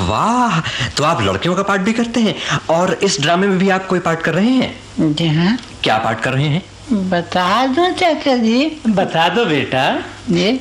वाह, तो आप लड़कियों का पार्ट भी करते हैं और इस ड्रामे में भी आप कोई पार्ट कर रहे हैं? जी हाँ। क्या पार्ट कर रहे हैं? बता दो चाचा जी। बता दो बेटा। जी,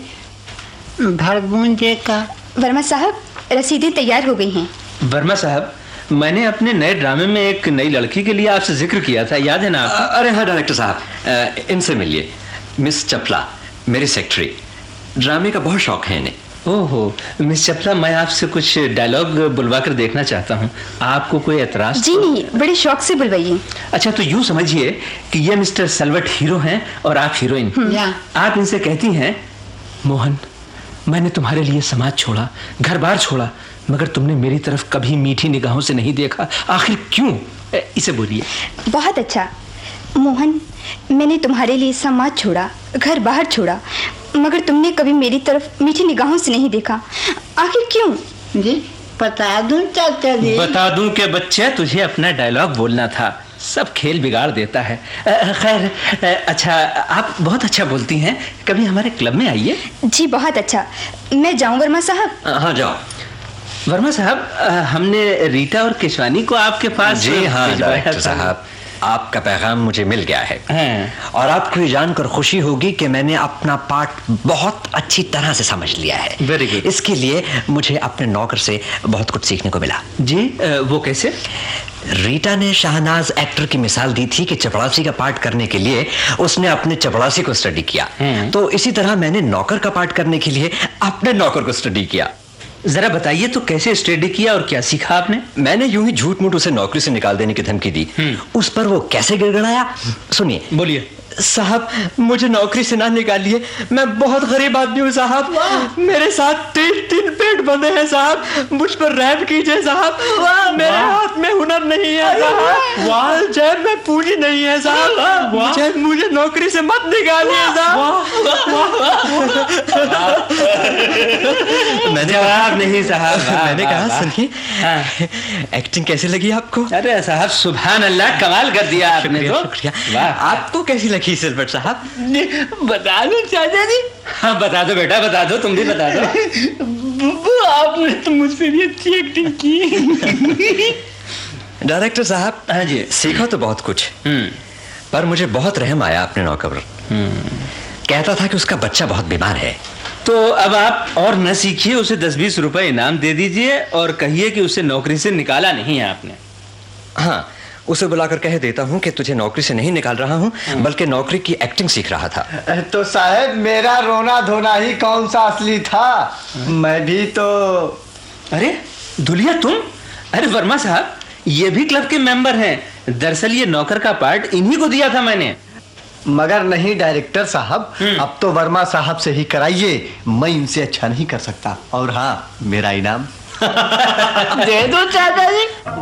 भरगुंजे का। वर्मा साहब, रसीदें तैयार हो गई हैं। वर्मा साहब, मैंने अपने नए ड्रामे में एक नई लड़की के लिए आपसे जिक्र किया था, याद है ना आपको? अरे हाँ डायरेक्टर साहब, इनसे मिलिए। मिस चपला, मेरी सेक्रेटरी। ड्रामे का बहुत शौक है इन्हें। ओहो, मिस चपला, मैं आपसे कुछ डायलॉग बुलवा कर देखना चाहता हूँ। आपको कोई एतराज? जी नहीं, बड़े शौक से बुलवाइए। अच्छा, तो यूं समझिए कि ये मिस्टर सलवट हीरो हैं और आप हीरोइन। आप इनसे कहती हैं, मोहन, मैंने तुम्हारे लिए समाज छोड़ा, घर बार छोड़ा, मगर तुमने मेरी तरफ कभी मीठी निगाहों से नहीं देखा। आखिर क्यों? इसे बोलिए। बहुत अच्छा। मोहन, मैंने तुम्हारे लिए समाज छोड़ा, घर बाहर छोड़ा, मगर तुमने कभी मेरी तरफ मीठी निगाहों से नहीं देखा। आखिर क्यों? जी, बता दूं चाचा जी? बता दूं कि बच्चे, तुझे अपना डायलॉग बोलना था, सब खेल बिगाड़ देता है। खैर, अच्छा, आप बहुत अच्छा बोलती हैं, कभी हमारे क्लब में आइए। जी बहुत अच्छा। मैं जाऊं वर्मा साहब? हाँ जाओ। वर्मा साहब, हमने रीटा और केशवानी को आपके पास। जी हाँ डायरेक्टर साहब, आपका पैगाम मुझे मिल गया है। और आपको ये जानकर खुशी होगी कि मैंने अपना पार्ट बहुत अच्छी तरह से समझ लिया है। Very good. इसके लिए मुझे अपने नौकर से बहुत कुछ सीखने को मिला। जी, वो कैसे? रीटा ने शाहनाज एक्टर की मिसाल दी थी कि चपड़ासी का पार्ट करने के लिए उसने अपने चपड़ासी को स्टडी किया, तो इसी तरह मैंने नौकर का पार्ट करने के लिए अपने नौकर को स्टडी किया। जरा बताइए तो, कैसे स्टडी किया और क्या सीखा आपने? मैंने यूं ही झूठ मूठ उसे नौकरी से निकाल देने की धमकी दी। उस पर वो कैसे गिड़गिड़ाया, सुनिए। बोलिए। साहब, मुझे नौकरी से ना निकालिए, मैं बहुत गरीब आदमी हूँ साहब। मेरे साथ 3 पेट बंधे हैं साहब, मुझ पर रहम कीजिए साहब। मेरे हाथ में हुनर नहीं है साहब, जेब में पूंजी नहीं है साहब, मुझे नौकरी से मत निकालिए साहब। मैंने जवाब नहीं साहब। मैंने कहा, सुनिए, एक्टिंग कैसी लगी आपको? अरे साहब, सुभान अल्लाह, कमाल कर दिया आपने तो। शुक्रिया। आपको कैसी लगी सिल्वर साहब? बता दो चाचा जी। हाँ बता दो बेटा, बता दो, तुम भी बता दो। आपने तो मुझसे भी अच्छी एक्टिंग की। डायरेक्टर साहब, हाँ जी। सीखा तो बहुत कुछ, पर मुझे बहुत रहम आया अपने नौकर पर। कहता था कि उसका बच्चा बहुत बीमार है। तो अब आप और न सीखिए, उसे 10-20 रुपए इनाम दे दीजिए और कहिए कि उसे नौकरी से निकाला नहीं है आपने। हाँ, उसे बुलाकर कह देता हूँ कि तुझे नौकरी से नहीं निकाल रहा हूँ, बल्कि नौकरी की एक्टिंग सीख रहा था। तो साहब, मेरा रोना धोना ही कौन सा असली था? मैं भी तो। अरे दुलिया, तुम? अरे वर्मा साहब, ये भी क्लब के मेंबर हैं। दरअसल ये नौकर का पार्ट इन्हीं को दिया था मैंने। मगर नहीं डायरेक्टर साहब, अब तो वर्मा साहब से ही कराइए, मैं इनसे अच्छा नहीं कर सकता। और हाँ, मेरा इनाम दे दो चाचा जी।